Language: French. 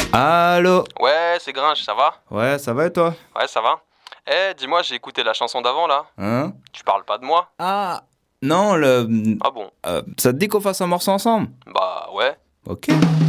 Allô? Ouais, c'est Grinch, ça va? Ouais, ça va et toi? Ouais, ça va. Dis-moi, j'ai écouté la chanson d'avant là. Hein? Tu parles pas de moi? Ah, non, le... Ah bon? ça te dit qu'on fasse un morceau ensemble? Bah ouais. Ok.